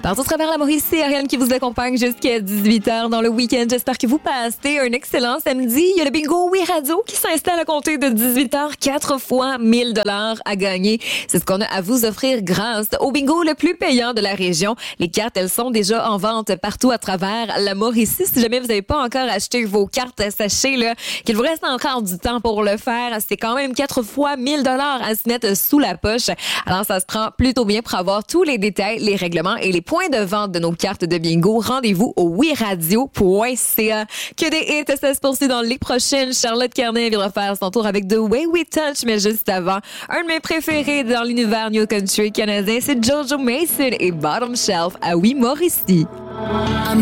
Partout à travers la Mauricie, Ariane qui vous accompagne jusqu'à 18h dans le week-end. J'espère que vous passez un excellent samedi. Il y a le bingo Oui Radio qui s'installe à compter de 18h. 4 fois 1000 $ à gagner. C'est ce qu'on a à vous offrir grâce au bingo le plus payant de la région. Les cartes, elles sont déjà en vente partout à travers la Mauricie. Si jamais vous n'avez pas encore acheté vos cartes, sachez là, qu'il vous reste encore du temps pour le faire. C'est quand même 4 fois 1000 $ à se mettre sous la poche. Alors, ça se prend plutôt bien pour avoir tous les détails, les règlements et les points de vente de nos cartes de bingo. Rendez-vous au wiradio.ca. Que des hits, ça se poursuit dans les prochaines. Charlotte Carnet viendra faire son tour avec The Way We Touch, mais juste avant, un de mes préférés dans l'univers New Country canadien, c'est Jojo Mason et Bottom Shelf à Oui Mauricie.